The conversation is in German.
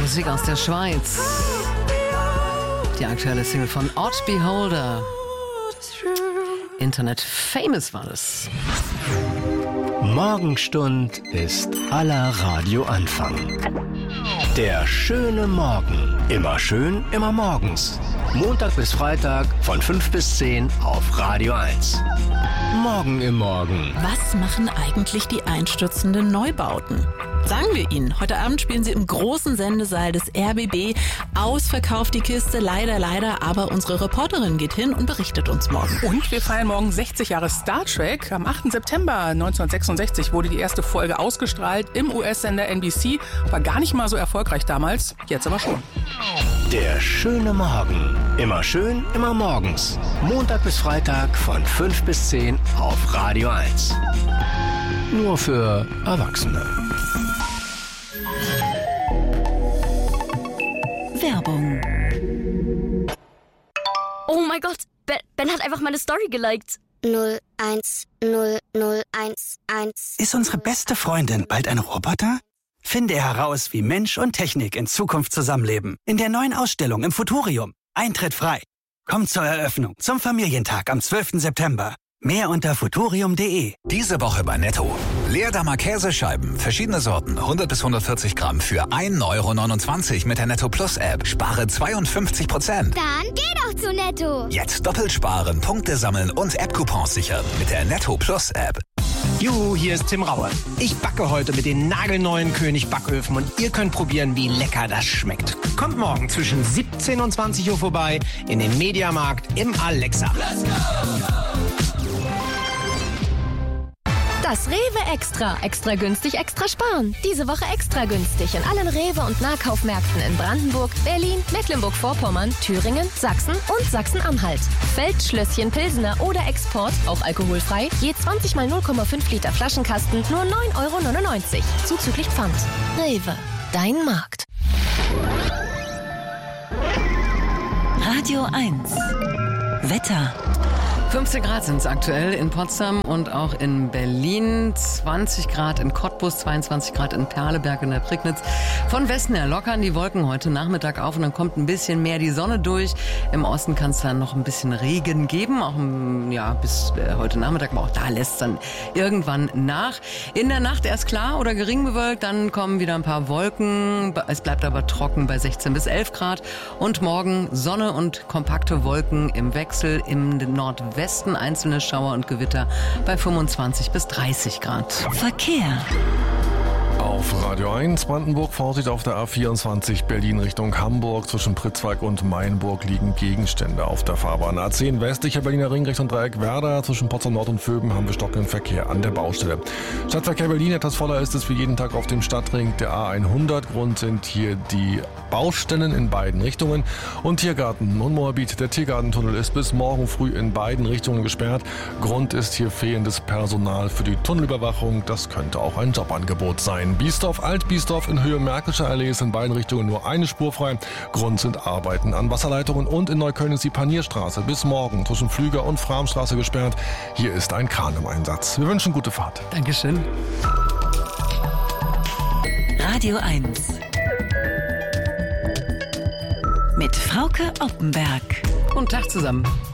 Musik aus der Schweiz. Die aktuelle Single von Odd Beholder. Internet Famous war das. Morgenstund ist aller Radioanfang. Der schöne Morgen. Immer schön, immer morgens. Montag bis Freitag von 5 bis 10 auf Radio 1. Morgen im Morgen. Was machen eigentlich die einstürzenden Neubauten? Sagen wir Ihnen, heute Abend spielen sie im großen Sendesaal des RBB. Ausverkauft die Kiste, leider, aber unsere Reporterin geht hin und berichtet uns morgen. Und wir feiern morgen 60 Jahre Star Trek. Am 8. September 1966 wurde die erste Folge ausgestrahlt im US-Sender NBC. War gar nicht mal so erfolgreich damals, jetzt aber schon. Der schöne Morgen. Immer schön, immer morgens. Montag bis Freitag von 5 bis 10 auf Radio 1. Nur für Erwachsene. Werbung. Oh mein Gott, Ben hat einfach meine Story geliked. 0100111. Ist unsere beste Freundin bald ein Roboter? Finde heraus, wie Mensch und Technik in Zukunft zusammenleben. In der neuen Ausstellung im Futurium. Eintritt frei. Kommt zur Eröffnung zum Familientag am 12. September. Mehr unter futurium.de. Diese Woche bei Netto. Leerdammer Käsescheiben, verschiedene Sorten, 100 bis 140 Gramm für 1,29 € mit der Netto Plus App. Spare 52%. Dann geh doch zu Netto. Jetzt doppelt sparen, Punkte sammeln und App-Coupons sichern mit der Netto Plus App. Juhu, hier ist Tim Raue. Ich backe heute mit den nagelneuen König Backöfen und ihr könnt probieren, wie lecker das schmeckt. Kommt morgen zwischen 17 und 20 Uhr vorbei in den Mediamarkt im Alexa. Let's go! Das Rewe Extra. Extra günstig, extra sparen. Diese Woche extra günstig in allen Rewe- und Nahkaufmärkten in Brandenburg, Berlin, Mecklenburg-Vorpommern, Thüringen, Sachsen und Sachsen-Anhalt. Feldschlösschen, Pilsener oder Export, auch alkoholfrei, je 20 mal 0,5 Liter Flaschenkasten, nur 9,99 €. Zuzüglich Pfand. Rewe, dein Markt. Radio 1. Wetter. 15 Grad sind es aktuell in Potsdam und auch in Berlin, 20 Grad in Cottbus, 22 Grad in Perleberg in der Prignitz. Von Westen her lockern die Wolken heute Nachmittag auf und dann kommt ein bisschen mehr die Sonne durch. Im Osten kann es dann noch ein bisschen Regen geben, auch bis heute Nachmittag, aber auch da lässt es dann irgendwann nach. In der Nacht erst klar oder gering bewölkt, dann kommen wieder ein paar Wolken. Es bleibt aber trocken bei 16 bis 11 Grad und morgen Sonne und kompakte Wolken im Wechsel im Nordwesten. Einzelne Schauer und Gewitter bei 25 bis 30 Grad. Verkehr. Auf Radio 1 Brandenburg Vorsicht auf der A24 Berlin Richtung Hamburg. Zwischen Pritzwalk und Mainburg liegen Gegenstände auf der Fahrbahn. A10 westlicher Berliner Ring Richtung Dreieck Werder. Zwischen Potsdam Nord und Vöben haben wir stockenden Verkehr an der Baustelle. Stadtverkehr Berlin, etwas voller ist es wie jeden Tag auf dem Stadtring der A100. Grund sind hier die Baustellen in beiden Richtungen. Und Tiergarten und Moabit. Der Tiergartentunnel ist bis morgen früh in beiden Richtungen gesperrt. Grund ist hier fehlendes Personal für die Tunnelüberwachung. Das könnte auch ein Jobangebot sein. Biesdorf, Alt-Biesdorf in Höhe Märkischer Allee ist in beiden Richtungen nur eine Spur frei. Grund sind Arbeiten an Wasserleitungen und in Neukölln ist die Panierstraße bis morgen zwischen Flüger und Framstraße gesperrt. Hier ist ein Kran im Einsatz. Wir wünschen gute Fahrt. Dankeschön. Radio 1. Mit Frauke Oppenberg. Guten Tag zusammen.